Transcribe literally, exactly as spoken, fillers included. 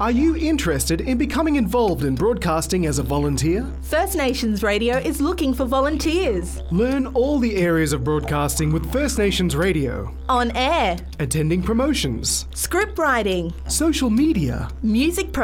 Are you interested in becoming involved in broadcasting as a volunteer? First Nations Radio is looking for volunteers. Learn all the areas of broadcasting with First Nations Radio. On air, Attending promotions, script writing, social media, music